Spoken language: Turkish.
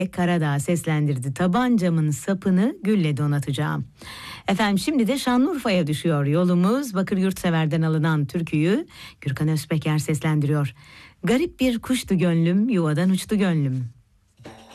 Karadağ seslendirdi. Tabancamın sapını gülle donatacağım. Efendim şimdi de Şanlıurfa'ya düşüyor yolumuz. Bakır Yurtsever'den alınan türküyü Gürkan Özpeker seslendiriyor. Garip bir kuştu gönlüm, yuvadan uçtu gönlüm.